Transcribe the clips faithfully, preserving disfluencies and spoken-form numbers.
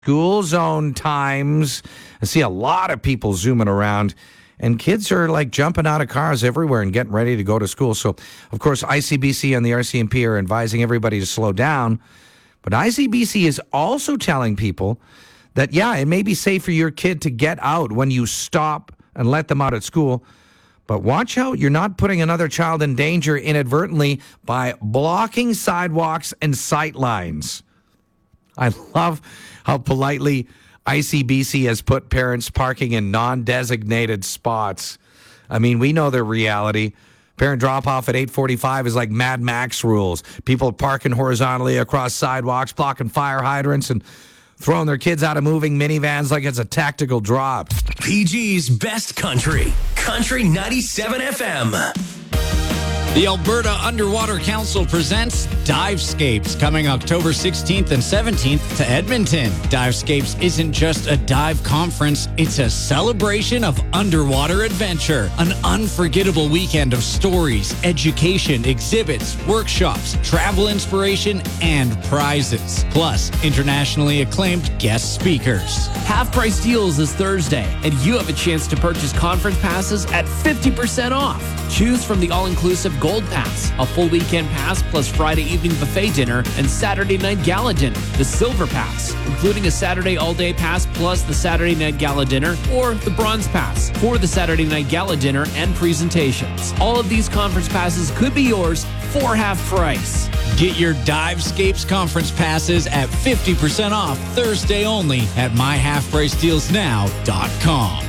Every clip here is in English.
school zone times. I see a lot of people zooming around, and kids are like jumping out of cars everywhere and getting ready to go to school. So, of course, I C B C and the R C M P are advising everybody to slow down. But I C B C is also telling people that, yeah, it may be safe for your kid to get out when you stop and let them out at school. But watch out, you're not putting another child in danger inadvertently by blocking sidewalks and sight lines. I love how politely I C B C has put parents parking in non-designated spots. I mean, we know their reality. Parent drop-off at eight forty-five is like Mad Max rules. People parking horizontally across sidewalks, blocking fire hydrants, and throwing their kids out of moving minivans like it's a tactical drop. P G's Best Country. Country ninety-seven F M. The Alberta Underwater Council presents Divescapes, coming October sixteenth and seventeenth to Edmonton. Divescapes isn't just a dive conference, it's a celebration of underwater adventure. An unforgettable weekend of stories, education, exhibits, workshops, travel inspiration, and prizes. Plus, internationally acclaimed guest speakers. Half price deals this Thursday, and you have a chance to purchase conference passes at fifty percent off. Choose from the all-inclusive Gold Pass, a full weekend pass plus Friday evening buffet dinner and Saturday night gala dinner. The Silver Pass, including a Saturday all-day pass plus the Saturday night gala dinner, or the Bronze Pass for the Saturday night gala dinner and presentations. All of these conference passes could be yours for half price. Get your Divescapes conference passes at fifty percent off Thursday only at my half price deals now dot com.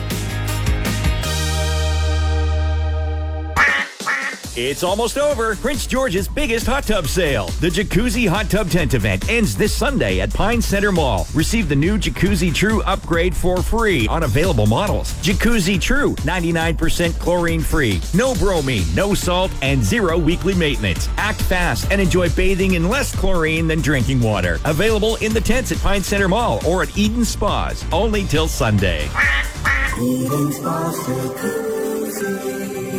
It's almost over. Prince George's biggest hot tub sale. The Jacuzzi Hot Tub Tent event ends this Sunday at Pine Center Mall. Receive the new Jacuzzi True upgrade for free on available models. Jacuzzi True, ninety-nine percent chlorine free, no bromine, no salt, and zero weekly maintenance. Act fast and enjoy bathing in less chlorine than drinking water. Available in the tents at Pine Center Mall or at Eden Spas. Only till Sunday. Eden Spas Jacuzzi.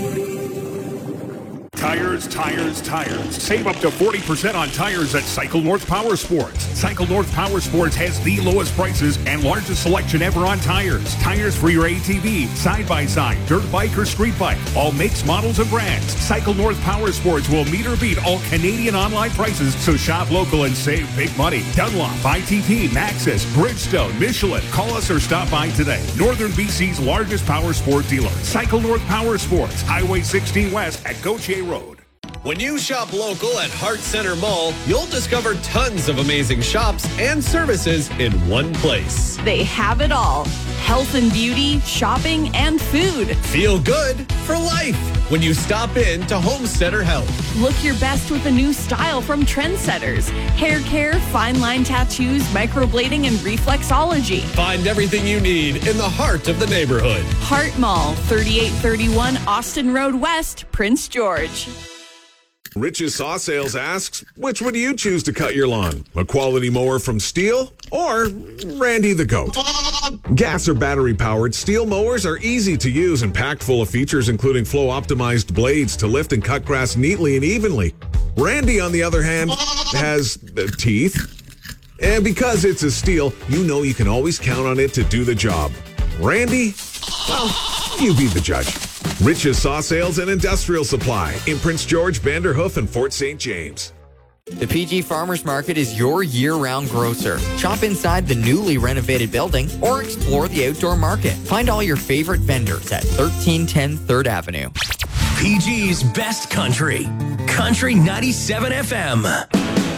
Tires, tires, tires. Save up to forty percent on tires at Cycle North Power Sports. Cycle North Power Sports has the lowest prices and largest selection ever on tires. Tires for your A T V, side-by-side, dirt bike, or street bike. All makes, models, and brands. Cycle North Power Sports will meet or beat all Canadian online prices, so shop local and save big money. Dunlop, I T P, Maxxis, Bridgestone, Michelin. Call us or stop by today. Northern B C's largest power sport dealer. Cycle North Power Sports. Highway sixteen West at Gautier Road. When you shop local at Hart Center Mall, you'll discover tons of amazing shops and services in one place. They have it all. Health and beauty, shopping, and food. Feel good for life when you stop in to Homesteader Health. Look your best with a new style from Trendsetters. Hair care, fine line tattoos, microblading, and reflexology. Find everything you need in the heart of the neighborhood. Hart Mall, thirty-eight thirty-one Austin Road West, Prince George. Rich's Saw Sales asks, which would you choose to cut your lawn? A quality mower from Steel or Randy the Goat? Gas or battery-powered Steel mowers are easy to use and packed full of features including flow-optimized blades to lift and cut grass neatly and evenly. Randy, on the other hand, has uh, teeth. And because it's a Steel, you know you can always count on it to do the job. Randy? Well, you be the judge. Rich's Saw Sales and Industrial Supply in Prince George, Vanderhoof, and Fort Saint James. The P G Farmers Market is your year-round grocer. Shop inside the newly renovated building or explore the outdoor market. Find all your favorite vendors at thirteen ten third Avenue. P G's Best Country. Country ninety-seven F M.